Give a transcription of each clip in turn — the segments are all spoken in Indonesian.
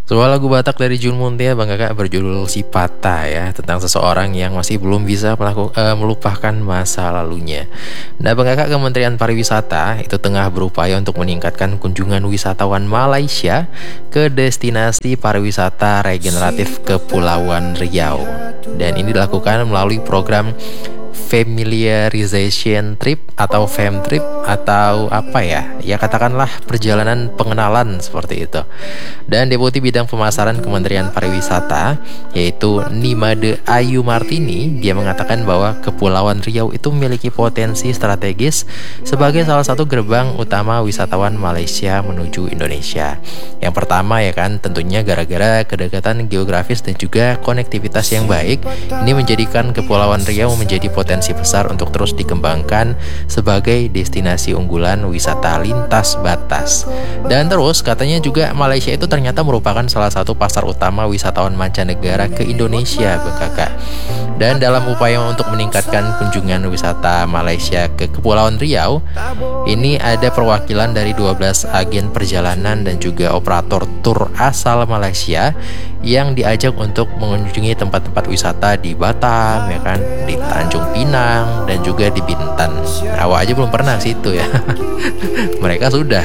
Sebuah lagu Batak dari Jun Muntya Bang Kakak berjudul Si Patah ya, tentang seseorang yang masih belum bisa melupakan masa lalunya. Nah Bang Kakak, Kementerian Pariwisata itu tengah berupaya untuk meningkatkan kunjungan wisatawan Malaysia ke destinasi pariwisata regeneratif Kepulauan Riau. Dan ini dilakukan melalui program Familiarization Trip atau Fam Trip atau apa ya, ya katakanlah perjalanan pengenalan seperti itu. Dan Deputi Bidang Pemasaran Kementerian Pariwisata yaitu Nimade Ayu Martini, dia mengatakan bahwa Kepulauan Riau itu memiliki potensi strategis sebagai salah satu gerbang utama wisatawan Malaysia menuju Indonesia. Yang pertama ya kan, tentunya gara-gara kedekatan geografis dan juga konektivitas yang baik, ini menjadikan Kepulauan Riau menjadi potensi besar untuk terus dikembangkan sebagai destinasi unggulan wisata lintas batas. Dan terus katanya juga Malaysia itu ternyata merupakan salah satu pasar utama wisatawan mancanegara ke Indonesia, Bang Kakak. Dan dalam upaya untuk meningkatkan kunjungan wisata Malaysia ke Kepulauan Riau, ini ada perwakilan dari 12 agen perjalanan dan juga operator tur asal Malaysia yang diajak untuk mengunjungi tempat-tempat wisata di Batam, ya kan, di Tanjung Pinang dan juga di Bintan. Awak aja belum pernah ke situ ya. Mereka sudah.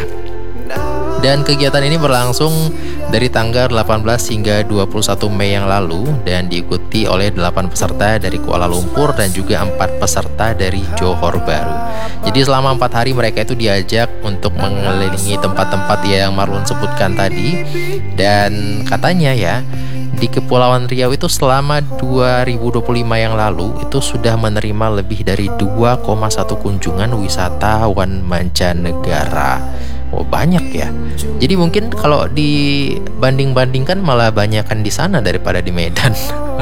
Dan kegiatan ini berlangsung dari tanggal 18 hingga 21 Mei yang lalu dan diikuti oleh 8 peserta dari Kuala Lumpur dan juga 4 peserta dari Johor Bahru. Jadi selama 4 hari mereka itu diajak untuk mengelilingi tempat-tempat yang Marlon sebutkan tadi. Dan katanya ya, di Kepulauan Riau itu selama 2025 yang lalu itu sudah menerima lebih dari 2,1 kunjungan wisatawan mancanegara. Oh, banyak ya. Jadi mungkin kalau dibanding-bandingkan malah banyakan di sana daripada di Medan.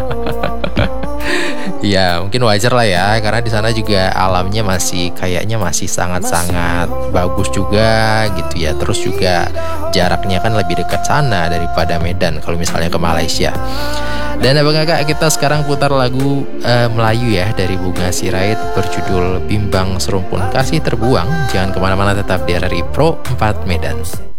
Ya mungkin wajar lah ya, karena di sana juga alamnya kayaknya masih sangat-sangat bagus juga gitu ya. Terus juga jaraknya kan lebih dekat sana daripada Medan kalau misalnya ke Malaysia. Dan Abang Kakak, kita sekarang putar lagu Melayu ya dari Bunga Sirait berjudul Bimbang Serumpun Kasih Terbuang. Jangan kemana-mana, tetap di RRI Pro 4 Medan.